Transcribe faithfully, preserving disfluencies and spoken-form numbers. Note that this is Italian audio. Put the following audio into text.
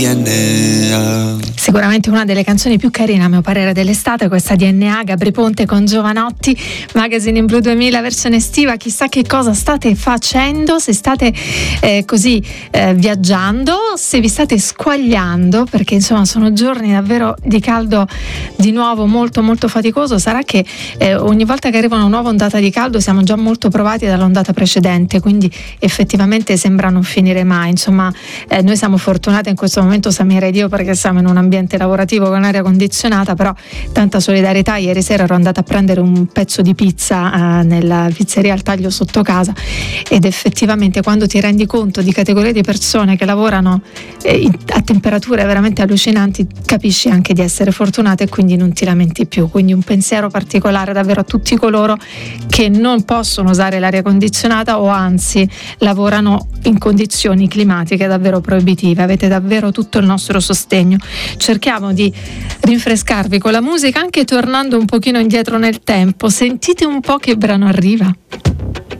Sicuramente una delle canzoni più carine a mio parere dell'estate, questa D N A, Gabri Ponte con Giovanotti, Magazine in Blu duemila versione estiva. Chissà che cosa state facendo, se state eh, così eh, viaggiando, se vi state squagliando, perché insomma sono giorni davvero di caldo di nuovo molto molto faticoso. Sarà che eh, ogni volta che arriva una nuova ondata di caldo siamo già molto provati dall'ondata precedente, quindi effettivamente sembra non finire mai. Insomma eh, noi siamo fortunati in questo momento, Samira ed io, perché siamo in un ambiente lavorativo con aria condizionata, però tanta solidarietà. Ieri sera ero andata a prendere un pezzo di pizza eh, nella pizzeria al taglio sotto casa, ed effettivamente quando ti rendi conto di categorie di persone che lavorano eh, a temperature veramente allucinanti, capisci anche di essere fortunata e quindi non ti lamenti più. Quindi un pensiero particolare davvero a tutti coloro che non possono usare l'aria condizionata o anzi lavorano in condizioni climatiche davvero proibitive. Avete davvero tutto il nostro sostegno. Cerchiamo di rinfrescarvi con la musica, anche tornando un pochino indietro nel tempo. Sentite un po' che brano arriva.